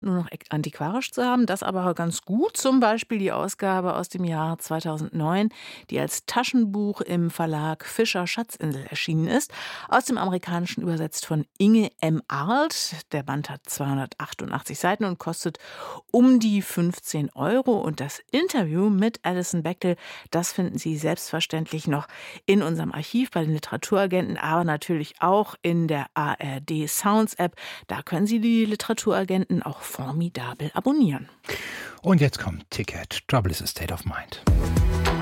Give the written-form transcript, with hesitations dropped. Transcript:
nur noch antiquarisch zu haben, das aber ganz gut. Zum Beispiel die Ausgabe aus dem Jahr 2009, die als Taschenbuch im Verlag Fischer Schatzinsel erschienen ist. Aus dem Amerikanischen übersetzt von Inge M. Arlt. Der Band hat 288 Seiten und kostet um die 15 Euro. Und das Interview mit Alison Bechdel, das finden Sie selbstverständlich noch in unserem Archiv bei den Literaturagenten, aber natürlich auch in der ARD Sounds App. Da können Sie die Literaturagenten auch formidabel abonnieren. Und jetzt kommt Ticket. Trouble is a State of Mind.